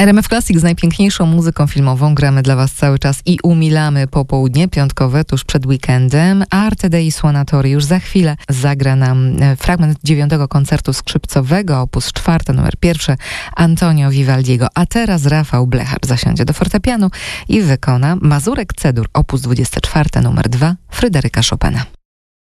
RMF Classic z najpiękniejszą muzyką filmową gramy dla Was cały czas i umilamy popołudnie piątkowe tuż przed weekendem. Arte Dei Suonatori już za chwilę zagra nam fragment 9. koncertu skrzypcowego, opus 4, numer 1 Antonio Vivaldiego. A teraz Rafał Blechar zasiądzie do fortepianu i wykona Mazurek C-dur, opus 24, numer 2 Fryderyka Chopina.